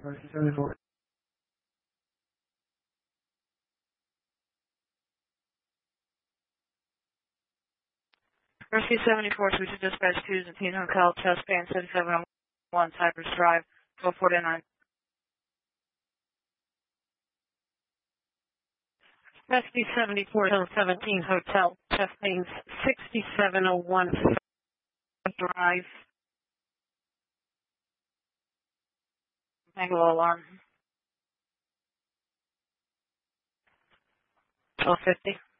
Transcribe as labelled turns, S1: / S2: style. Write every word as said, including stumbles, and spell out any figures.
S1: Rescue seventy-four.
S2: Rescue seventy-four, Switch to Dispatch two, Zentin Hotel, chest band seventy-seven oh one, Cypress Drive, twelve forty-nine.
S3: Rescue seventy-four, Hill seventeen Hotel, chest band sixty-seven oh one, Drive.
S2: Tango alarm. twelve fifty.